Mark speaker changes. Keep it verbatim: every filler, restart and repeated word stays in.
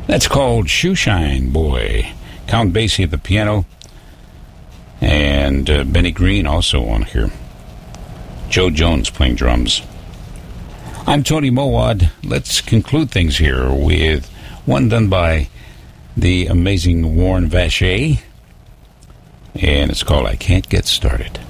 Speaker 1: That's called Shoeshine Boy. Count Basie at the piano. And uh, Benny Green also on here. Joe Jones playing drums. I'm Tony Mowad. Let's conclude things here with one done by the amazing Warren Vacher. And it's called I Can't Get Started.